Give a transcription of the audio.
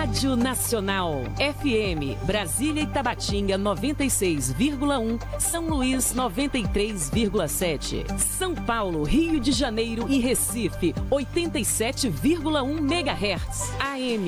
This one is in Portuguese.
Rádio Nacional. FM, Brasília e Tabatinga 96,1. São Luís 93,7. São Paulo, Rio de Janeiro e Recife 87,1 MHz. AM